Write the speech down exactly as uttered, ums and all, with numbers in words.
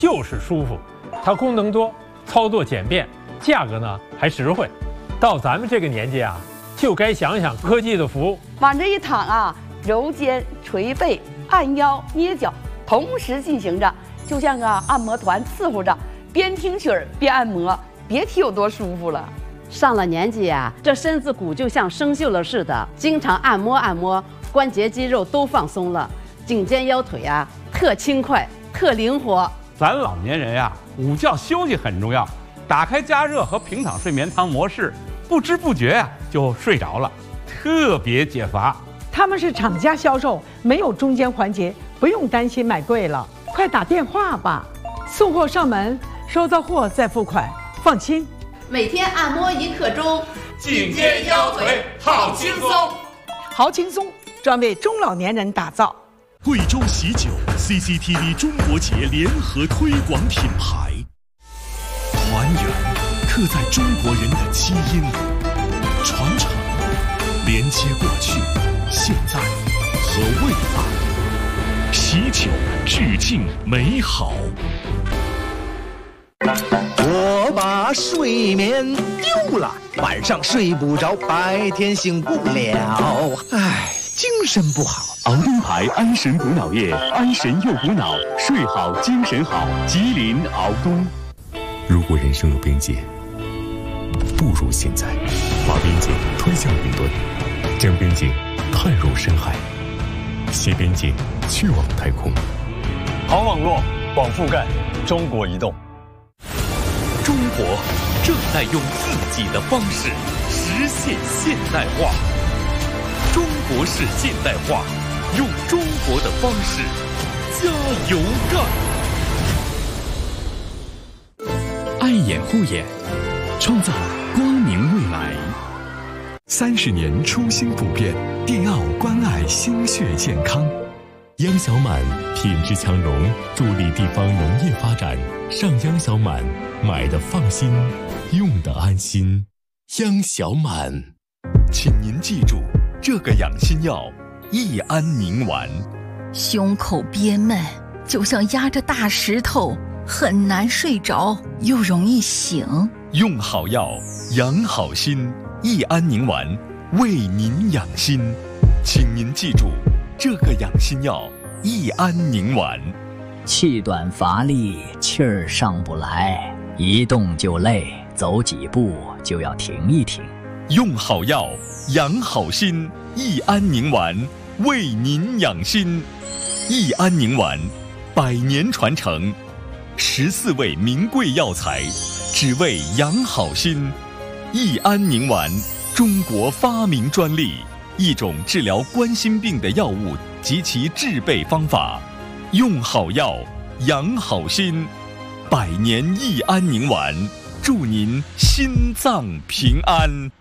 就是舒服。它功能多，操作简便，价格呢还实惠。到咱们这个年纪啊，就该想想科技的服务。 往这一躺啊，揉肩、捶背、按腰、捏脚，同时进行着，就像个按摩团伺候着，边听曲儿边按摩，别提有多舒服了。 上了年纪呀、啊，这身子骨就像生锈了似的，经常按摩按摩，关节肌肉都放松了，颈肩腰腿啊特轻快、特灵活。 咱老年人呀、啊，午觉休息很重要，打开加热和平躺睡眠汤模式，不知不觉呀、啊、就睡着了，特别解乏。 他们是厂家销售，没有中间环节，不用担心买贵了，快打电话吧，送货上门，收到货再付款，放心。 每天按摩一刻钟， 颈肩腰腿好轻松， 好轻松，专为中老年人打造。 贵州喜酒 C C T V 中国节联合推广品牌，团圆刻在中国人的基因里，传承连接过去、现在和未来。喜酒致敬美好。 我把睡眠丢了，晚上睡不着，白天醒不了，唉，精神不好。 熬东牌安神补脑液，安神又补脑，睡好精神好。吉林熬东。如果人生有边界，不如现在把边界推向云端，将边界探入深海，携边界去往太空。 好网络，广覆盖，中国移动。 中国正在用自己的方式实现现代化。中国式现代化，用中国的方式加油干！爱眼护眼，创造光明未来。 三十年初心不变，电奥关爱心血健康。央小满品质强农，助力地方农业发展。上央小满，买的放心，用的安心。央小满， 请您记住这个养心药：益安宁丸。 胸口憋闷，就像压着大石头，很难睡着，又容易醒。 用好药，养好心。益安宁丸为您养心，请您记住这个养心药：益安宁丸。 气短乏力，气儿上不来，一动就累，走几步就要停一停。 用好药，养好心。益安宁丸为您养心。益安宁丸，百年传承，十四味名贵药材，只为养好心。益安宁丸，中国发明专利，一种治疗冠心病的药物及其制备方法。用好药，养好心。百年益安宁丸，祝您心脏平安。